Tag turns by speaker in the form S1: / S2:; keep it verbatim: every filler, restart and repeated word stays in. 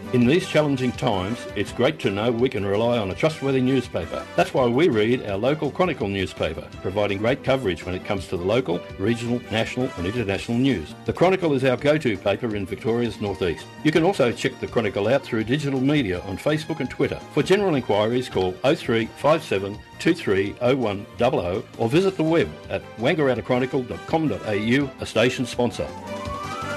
S1: In these challenging times, it's great to know we can rely on a trustworthy newspaper. That's why we read our local Chronicle newspaper, providing great coverage when it comes to the local, regional, national and international news. The Chronicle is our go-to paper in Victoria's northeast. You can also check the Chronicle out through digital media on Facebook and Twitter. For general inquiries, call oh three five seven two three oh one hundred or visit the web at wangarattachronicle dot com dot a u, a station sponsor.